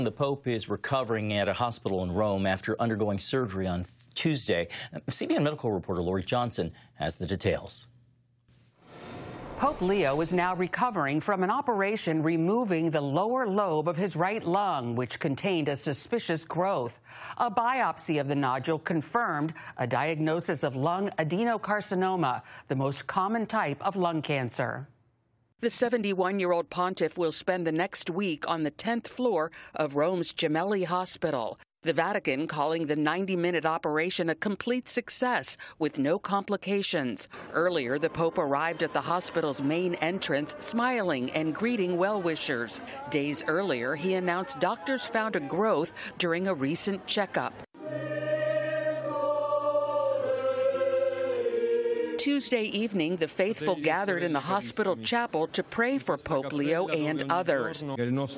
The Pope is recovering at a hospital in Rome after undergoing surgery on Tuesday. CBN medical reporter Lori Johnson has the details. Pope Leo is now recovering from an operation removing the lower lobe of his right lung, which contained a suspicious growth. A biopsy of the nodule confirmed a diagnosis of lung adenocarcinoma, the most common type of lung cancer. The 71-year-old pontiff will spend the next week on the 10th floor of Rome's Gemelli Hospital. The Vatican calling the 90-minute operation a complete success with no complications. Earlier, the Pope arrived at the hospital's main entrance smiling and greeting well-wishers. Days earlier, he announced doctors found a growth during a recent checkup. Tuesday evening, the faithful gathered in the hospital chapel to pray for Pope Leo and others. Rome's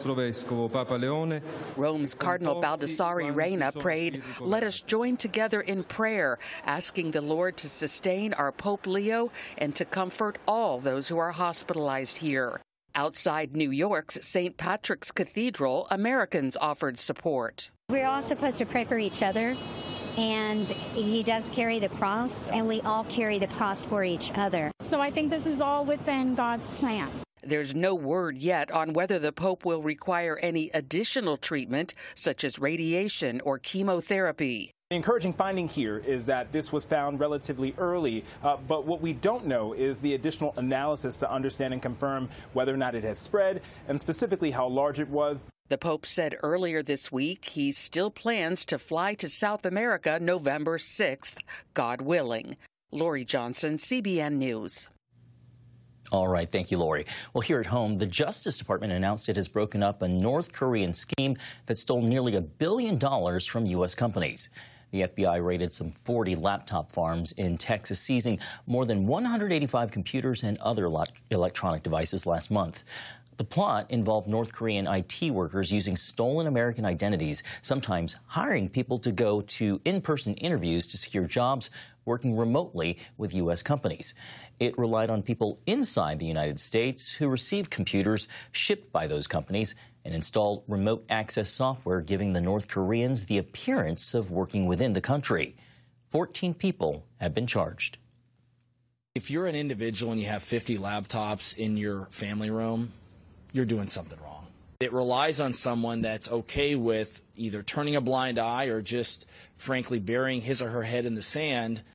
Cardinal Baldassare Reina prayed, "Let us join together in prayer, asking the Lord to sustain our Pope Leo and to comfort all those who are hospitalized here." Outside New York's St. Patrick's Cathedral, Americans offered support. We're all supposed to pray for each other. And he does carry the cross, and we all carry the cross for each other. So I think this is all within God's plan. There's no word yet on whether the Pope will require any additional treatment, such as radiation or chemotherapy. The encouraging finding here is that this was found relatively early, but what we don't know is the additional analysis to understand and confirm whether or not it has spread, and specifically how large it was. The Pope said earlier this week he still plans to fly to South America November 6th, God willing. Lori Johnson, CBN News. All right. Thank you, Lori. Well, here at home, the Justice Department announced it has broken up a North Korean scheme that stole nearly $1 billion from U.S. companies. The FBI raided some 40 laptop farms in Texas, seizing more than 185 computers and other electronic devices last month. The plot involved North Korean IT workers using stolen American identities, sometimes hiring people to go to in-person interviews to secure jobs working remotely with U.S. companies. It relied on people inside the United States who received computers shipped by those companies and installed remote access software, giving the North Koreans the appearance of working within the country. 14 people have been charged. If you're an individual and you have 50 laptops in your family room, you're doing something wrong. It relies on someone that's okay with either turning a blind eye or just, frankly, burying his or her head in the sand.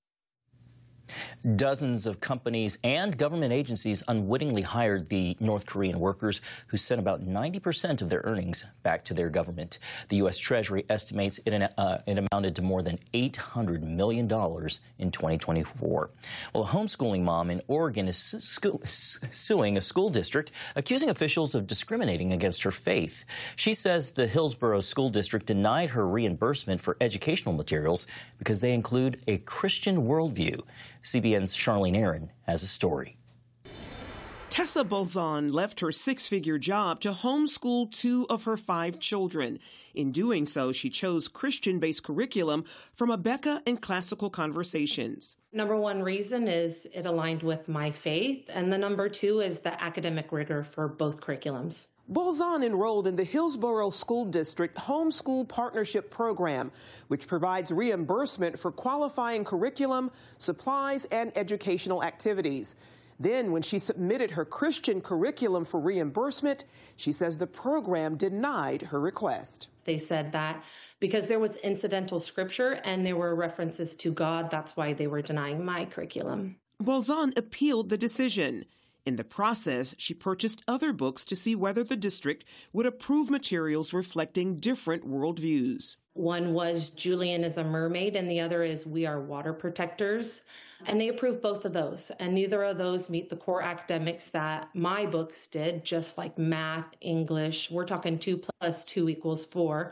Dozens of companies and government agencies unwittingly hired the North Korean workers who sent about 90% of their earnings back to their government. The U.S. Treasury estimates it amounted to more than $800 million in 2024. Well, a homeschooling mom in Oregon is suing a school district, accusing officials of discriminating against her faith. She says the Hillsborough School District denied her reimbursement for educational materials because they include a Christian worldview. CBN's Charlene Aaron has a story. Tessa Bolzan left her six-figure job to homeschool 2 of her 5 children. In doing so, she chose Christian-based curriculum from Abeka and Classical Conversations. Number one reason is it aligned with my faith, and the number 2 is the academic rigor for both curriculums. Bolzan enrolled in the Hillsborough School District Homeschool Partnership Program, which provides reimbursement for qualifying curriculum, supplies, and educational activities. Then, when she submitted her Christian curriculum for reimbursement, she says the program denied her request. They said that because there was incidental scripture and there were references to God, that's why they were denying my curriculum. Bolzan appealed the decision. In the process, she purchased other books to see whether the district would approve materials reflecting different worldviews. One was Julian is a mermaid, and the other is We Are Water Protectors. And they approved both of those. And neither of those meet the core academics that my books did, just like math, English. We're talking 2 + 2 = 4.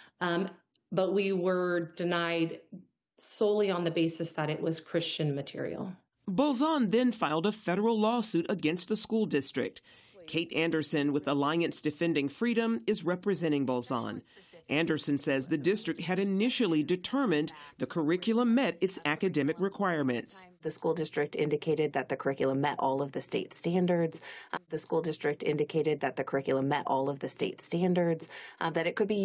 But we were denied solely on the basis that it was Christian material. Bolzan then filed a federal lawsuit against the school district. Kate Anderson with Alliance Defending Freedom is representing Bolzan. Anderson says the district had initially determined the curriculum met its academic requirements. The school district indicated that the curriculum met all of the state standards. The school district indicated that the curriculum met all of the state standards, that it could be